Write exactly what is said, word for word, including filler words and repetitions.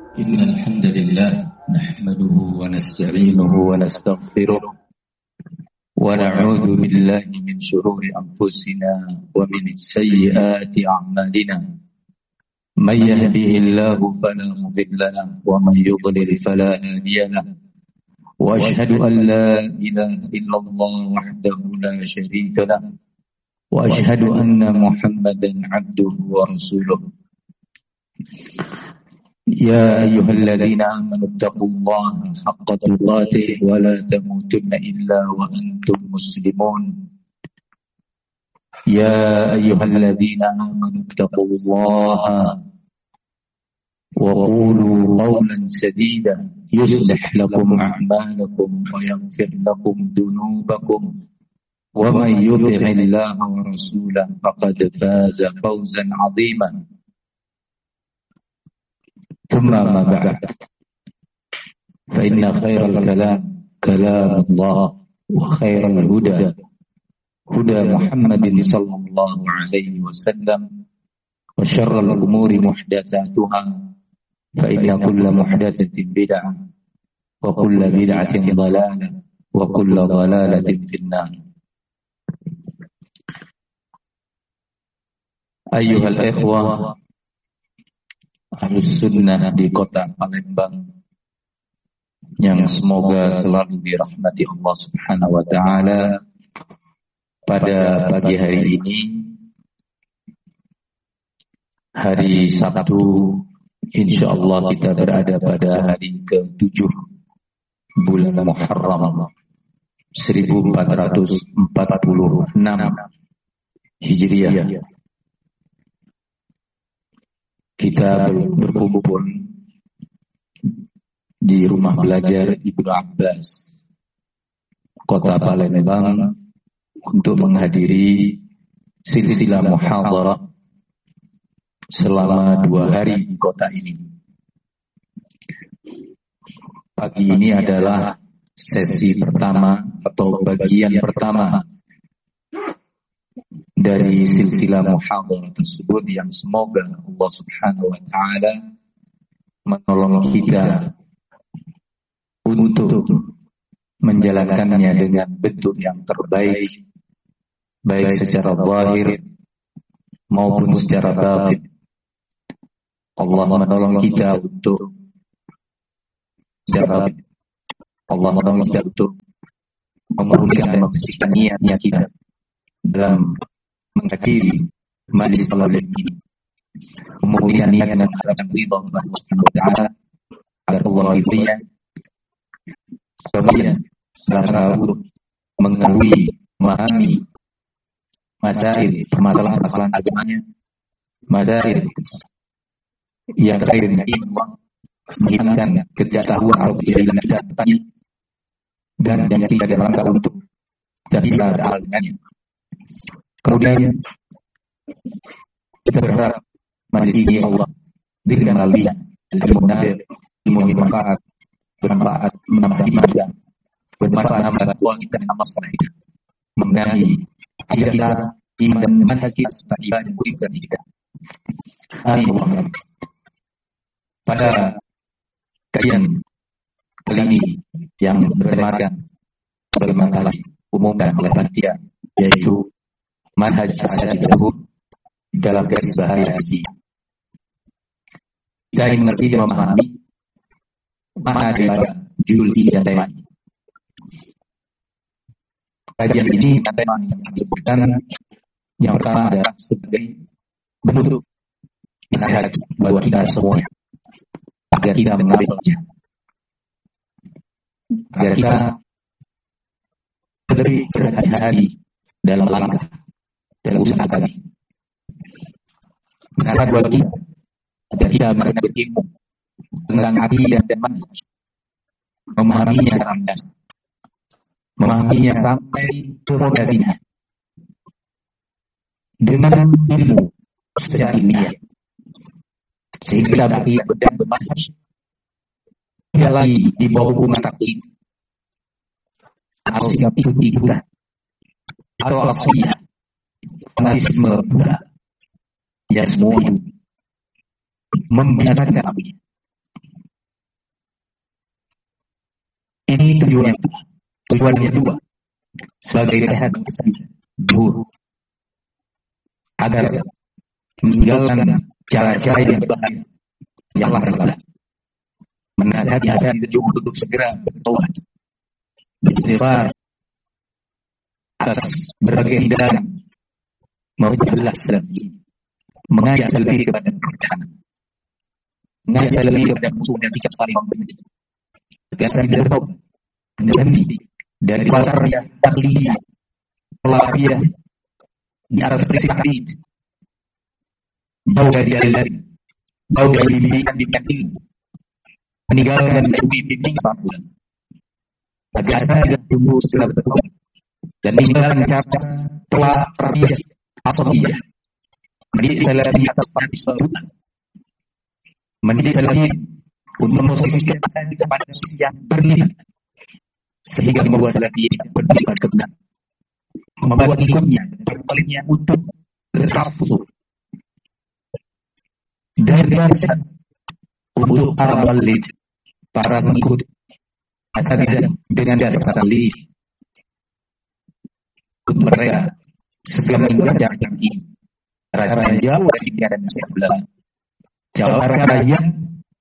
إن الحمد لله نحمده ونستعينه ونستغفره ونعوذ بالله من شرور أنفسنا ومن سيئات أعمالنا من يهده الله فلا مضل له ومن يضلل فلا هادي له وأشهد أن لا إله إلا الله وحده لا شريك له وأشهد أن محمدا عبده ورسوله يا أيها الذين آمنوا اتقوا الله حق تقاته ولا تموتن إلا وأنتم مسلمون يا أيها الذين آمنوا اتقوا الله وقولوا قولا سديدا يصلح لكم أعمالكم ويغفر لكم ذنوبكم ومن يطع الله ورسوله فقد فاز فوزا عظيما ثم ما بعد فإن خير الكلام كلام الله وخير الهدى هدى محمد صلى الله عليه وسلم وشر الأمور محدثاتها فإن كل محدثة بدعة وكل بدعة ضلالة وكل ضلالة في النار. أيها الإخوة Ahlus Sunnah di kota Palembang yang semoga selalu dirahmati Allah Subhanahu wa taala. Pada pagi hari ini, hari Sabtu, insyaallah kita berada pada hari ketujuh bulan Muharram seribu empat ratus empat puluh enam Hijriah. Kita berkumpul di rumah belajar Ibnu Abbas, kota Palembang, untuk menghadiri silsilah muhadharah selama dua hari di kota ini. Pagi ini adalah sesi pertama atau bagian pertama dari silsilah muhadharah tersebut yang semoga Allah Subhanahu wa taala menolong kita untuk menjalankannya dengan bentuk yang terbaik, baik secara zahir maupun secara batin. Allah menolong kita untuk secara batin. Allah menolong kita untuk memurnikan dan membersihkan niat-niat kita dalam menghadiri majelis talabul ilmi, memurnikan niat dan mengharapkan ridha Allah Subhanahu wa taala agar Allah ridha, kemudian rasa untuk mengetahui, memahami masail permasalahan-permasalahan agamanya, masail yang terkait dengan Allah, menghilangkan ketidaktahuan atau kejahilan kita tentangnya, dan yang ketiga dalam rangka untuk dan bisa beramal dengannya. Kemudian kita berharap majelis ini Allah berikan aliyah ilmu nafi, ilmu bermanfaat, bermanfaat menambah iman dan bermanfaat menambah uang kita dan amal saleh kita, membenahi akidah kita, iman dan manhaj kita serta ibadah dan berikan kita. Amin. Pada kajian kali ini yang bertemakan sebagaimana telah diumumkan oleh panitia, yaitu manhaj as-salafiyah dahulu dalam garis bahaya isi. Kita ingin mengerti dan memahami makna daripada judul ini dan tema ini. Kajian ini dan tema yang disebutkan yang pertama adalah sebagai bentuk nasihat buat kita semuanya agar kita mengambil pelajaran, agar kita lebih berhati-hati dalam langkah dan usaha kami. Nasihat buat kita agar kita mereka berilmu tentang akidah dan manhaj, memahaminya secara mendasar, memahaminya sampai ke fondasinya dengan ilmu secara ilmiah, sehingga kita berakidah dan bermanhaj tidak lagi di bawah hukuman taklid atau sikap ikut-ikutan atau alasannya fanatisme pula, yang semua itu membenarkan akunya. Ini tujuannya. Tujuannya dua. Sebagai sehat zuhur. Agar meninggalkan cara-cara yang berbahaya yang Allah larang. Menasihati hati zuhur untuk segera bertobat, beristighfar atas berbagai hidangan, memperjelas lagi, mengajak lebih kepada kepercayaan, mengajak lebih kepada musuh dan sikap saling membenci. Biasa bertobat, berhenti dari pasar yang taklidi, pelarian di atas prinsip tauhid, jauh dari dari jauh dari bimbingan ilmu, meninggalkan bimbingan apapun. Agar tidak tumbuh segala bertobat dan meninggalkan cara pola tarbiyah asabiyah, mendidik salafi atas pancasila, mendidik salafi untuk memposisikan pada posisi yang bernilai, sehingga membuat salafi ini berdiri kebenaran, membuat ikutnya berpalingnya untuk bertafsir dan nasihat untuk para walid, para pengikut asal dengan dasar taklid. Untuk mereka segala meninggalkan cara ini, cara yang jauh dari tiada nasihat ulama, cara yang